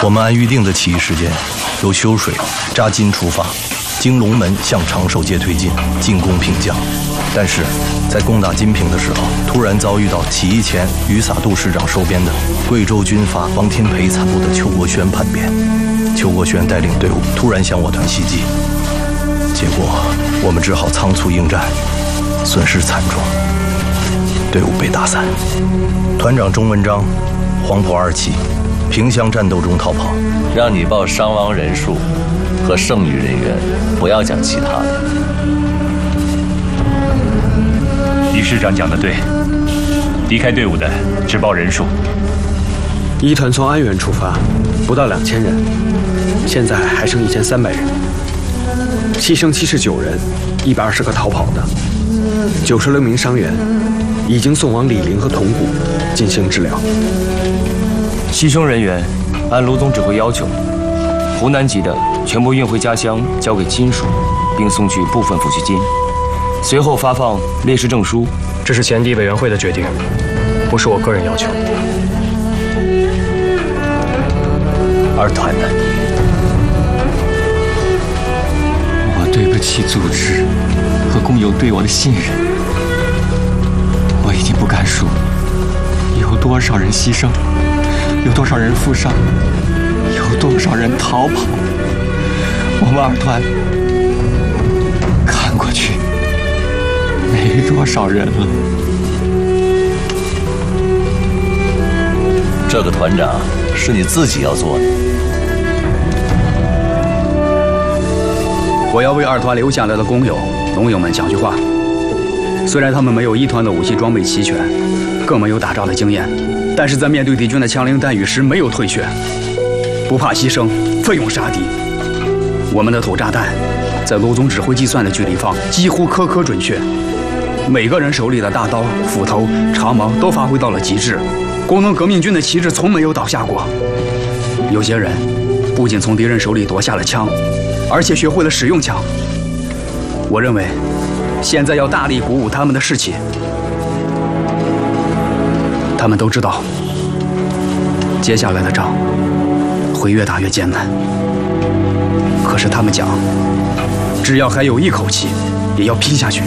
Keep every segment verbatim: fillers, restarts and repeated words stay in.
我们按预定的起义时间，由修水、扎金出发，经龙门向长寿街推进，进攻平江。但是，在攻打金平的时候，突然遭遇到起义前雨洒杜师长收编的贵州军阀王天培参谋的邱国轩叛变。邱国轩带领队伍突然向我团袭击，结果我们只好仓促应战，损失惨重，队伍被打散。团长钟文章、黄埔二期。 萍乡战斗中逃跑， 让你报伤亡人数和剩余人员，不要讲其他的。 李师长讲的对，离开队伍的只报人数。 一团从安源出发，不到两千人，现在还剩一千三百人，牺牲七十九人，一百二十个逃跑的，九十六名伤员已经送往醴陵和铜鼓进行治疗。 牺牲人员，按卢总指挥要求，湖南籍的全部运回家乡，交给亲属，并送去部分抚恤金，随后发放烈士证书。 这是前敌委员会的决定，不是我个人要求。 二团呢？ 我对不起组织和工友对我的信任，我已经不敢数有多少人牺牲。 有多少人负伤？有多少人逃跑？我们二团看过去，没多少人了。 这个团长是你自己要做的。 我要为二团留下来的工友、农友们讲句话。虽然他们没有一团的武器装备齐全，更没有打仗的经验。 但是在面对敌军的枪林弹雨时，没有退却，不怕牺牲，奋勇杀敌。我们的土炸弹，在卢总指挥计算的距离放，几乎颗颗准确。每个人手里的大刀、斧头、长矛都发挥到了极致。工农革命军的旗帜从没有倒下过。有些人不仅从敌人手里夺下了枪，而且学会了使用枪。我认为，现在要大力鼓舞他们的士气。 他们都知道，接下来的仗会越打越艰难。可是他们讲，只要还有一口气，也要拼下去。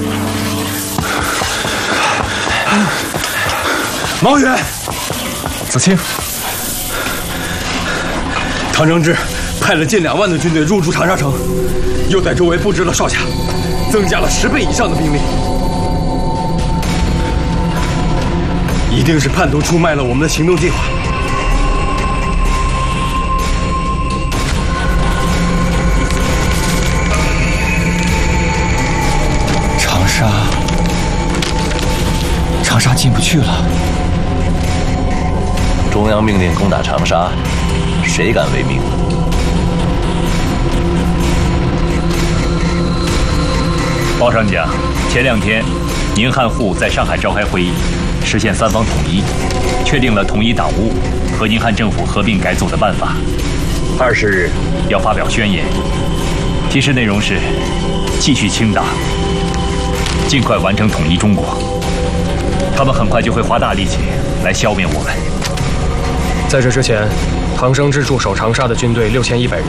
毛远、子清，唐承志派了近两万的军队入驻长沙城，又在周围布置了哨卡，增加了十倍以上的兵力。 一定是叛徒出卖了我们的行动计划。 长沙，长沙进不去了。 中央命令攻打长沙，谁敢违命？ 报上讲，前两天，宁汉沪在上海召开会议。 实现三方统一，确定了统一党务和宁汉政府合并改组的办法。二十日要发表宣言，提示内容是继续清党，尽快完成统一中国。他们很快就会花大力气来消灭我们。 在这之前，唐生智驻守长沙的军队六千一百人